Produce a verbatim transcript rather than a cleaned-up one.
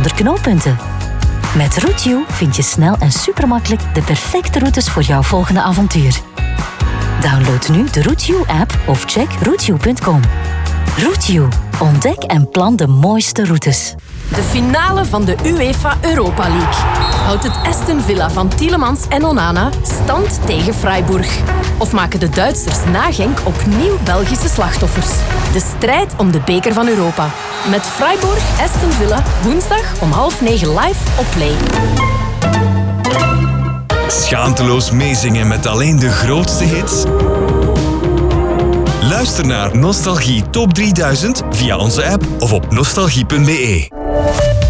zonder knooppunten. Met RouteU vind je snel en supermakkelijk de perfecte routes voor jouw volgende avontuur. Download nu de RouteU-app of check routeu punt com. RouteU. Ontdek en plan de mooiste routes. De finale van de UEFA Europa League houdt het Aston Villa van Tielemans en Onana stand tegen Freiburg. Of maken de Duitsers na Genk opnieuw Belgische slachtoffers? De strijd om de beker van Europa. Met Freiburg Aston Villa woensdag om half negen live op Play. Schaamteloos meezingen met alleen de grootste hits? Luister naar Nostalgie Top drieduizend via onze app of op nostalgie punt be.